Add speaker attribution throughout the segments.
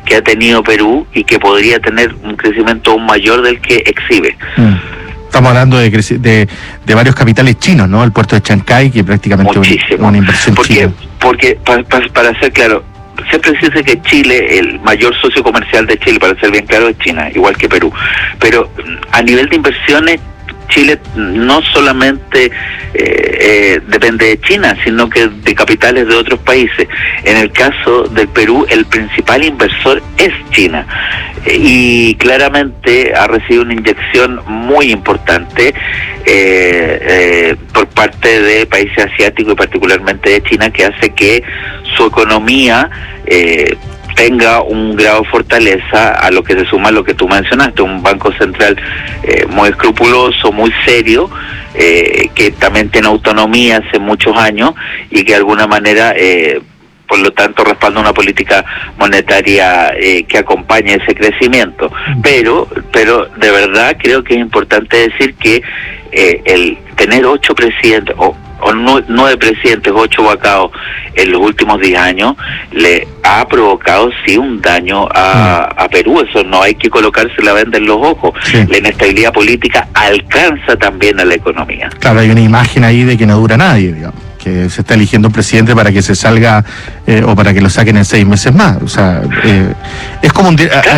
Speaker 1: que ha tenido Perú y que podría tener un crecimiento aún mayor del que exhibe.
Speaker 2: Estamos hablando de varios capitales chinos, ¿no? El puerto de Chancay, que prácticamente una inversión china.
Speaker 1: Porque para ser claro, siempre se dice que Chile, el mayor socio comercial de Chile, para ser bien claro, es China, igual que Perú. Pero a nivel de inversiones, Chile no solamente depende de China, sino que de capitales de otros países. En el caso del Perú, el principal inversor es China, y claramente ha recibido una inyección muy importante por parte de países asiáticos y particularmente de China, que hace que su economía tenga un grado de fortaleza, a lo que se suma lo que tú mencionaste, un banco central muy escrupuloso, muy serio, que también tiene autonomía hace muchos años y que de alguna manera, por lo tanto, respalda una política monetaria que acompañe ese crecimiento. Pero de verdad creo que es importante decir que el tener 8 presidentes, o 9 presidentes, 8 vacados en los últimos 10 años, le ha provocado sí un daño a Perú. Eso no hay que colocarse la venda en los ojos. Sí. La inestabilidad política alcanza también a la economía.
Speaker 2: Claro, hay una imagen ahí de que no dura nadie, digamos, que se está eligiendo un presidente para que se salga o para que lo saquen en 6 meses más. O sea, es como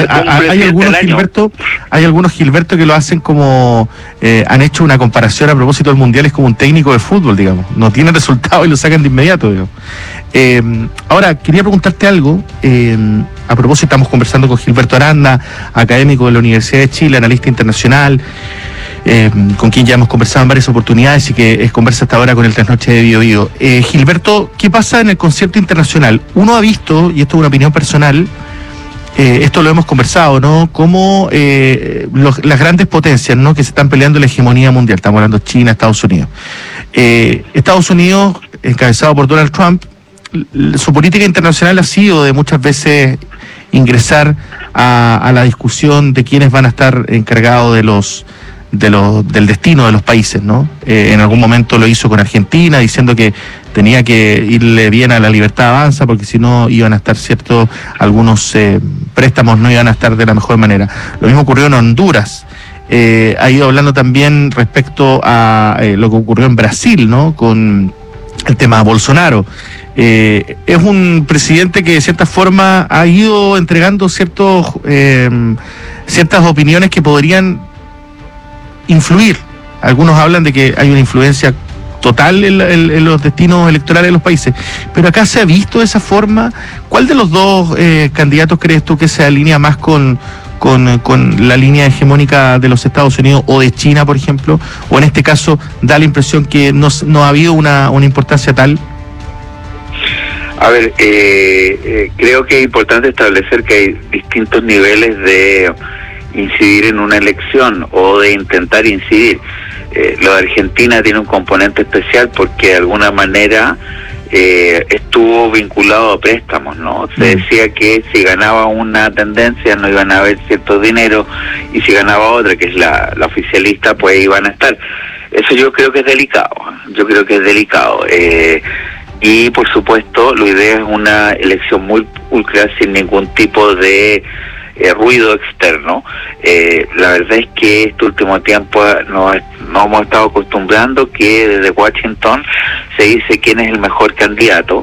Speaker 2: hay algunos Gilberto que lo hacen como han hecho una comparación a propósito del Mundial, es como un técnico de fútbol, digamos, no tiene resultado y lo sacan de inmediato, digamos. Ahora, quería preguntarte algo, a propósito, estamos conversando con Gilberto Aranda, académico de la Universidad de Chile, analista internacional, con quien ya hemos conversado en varias oportunidades y que conversa hasta ahora con el Trasnoche de Bio Bio. Gilberto, ¿qué pasa en el concierto internacional? Uno ha visto, y esto es una opinión personal, esto lo hemos conversado, ¿no? Cómo las grandes potencias, ¿no?, que se están peleando la hegemonía mundial, estamos hablando de China, Estados Unidos. Estados Unidos, encabezado por Donald Trump, su política internacional ha sido de muchas veces ingresar a la discusión de quiénes van a estar encargados del destino de los países, ¿no? En algún momento lo hizo con Argentina, diciendo que tenía que irle bien a la Libertad Avanza, porque si no iban a estar algunos préstamos no iban a estar de la mejor manera. Lo mismo ocurrió en Honduras. Ha ido hablando también respecto a lo que ocurrió en Brasil, ¿no?, con el tema de Bolsonaro. Es un presidente que de cierta forma ha ido entregando ciertas opiniones que podrían influir. Algunos hablan de que hay una influencia total en los destinos electorales de los países, pero acá se ha visto de esa forma. ¿Cuál de los dos candidatos crees tú que se alinea más con la línea hegemónica de los Estados Unidos o de China, por ejemplo? O en este caso da la impresión que no ha habido una importancia tal.
Speaker 1: A ver, creo que es importante establecer que hay distintos niveles de incidir en una elección o de intentar incidir. Lo de Argentina tiene un componente especial porque de alguna manera estuvo vinculado a préstamos, ¿no? Se decía que si ganaba una tendencia no iban a haber cierto dinero, y si ganaba otra, que es la oficialista, pues iban a estar. Eso yo creo que es delicado. Y por supuesto, la idea es una elección muy pulcra, sin ningún tipo de ruido externo. La verdad es que este último tiempo nos hemos estado acostumbrando que desde Washington se dice quién es el mejor candidato,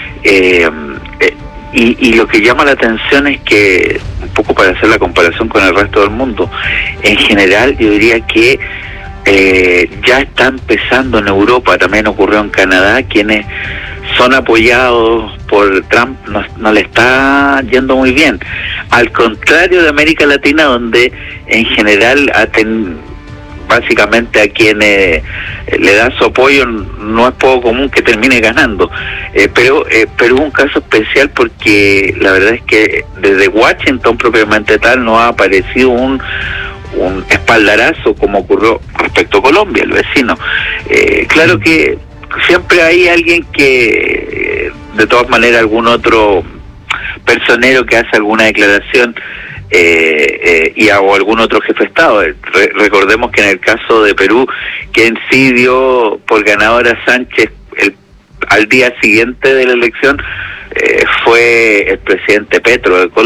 Speaker 1: y lo que llama la atención es que, un poco para hacer la comparación con el resto del mundo, en general yo diría que ya está empezando en Europa, también ocurrió en Canadá, quienes son apoyados por Trump no le está yendo muy bien, al contrario de América Latina, donde en general básicamente a quien le da su apoyo no es poco común que termine ganando, pero es un caso especial porque la verdad es que desde Washington propiamente tal no ha aparecido un espaldarazo como ocurrió respecto a Colombia, el vecino. Claro que siempre hay alguien que, de todas maneras, algún otro personero que hace alguna declaración o algún otro jefe de Estado. Recordemos que en el caso de Perú, quien sí dio por ganador a Sánchez al día siguiente de la elección fue el presidente Petro de Colombia.